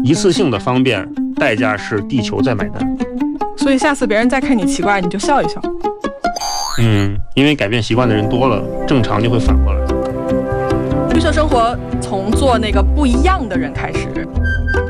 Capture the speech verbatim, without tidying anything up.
一次性的方便，代价是地球在买单。 所以下次别人再看你奇怪，你就笑一笑。 嗯，因为改变习惯的人多了，正常就会反过来。 绿色生活从做那个不一样的人开始。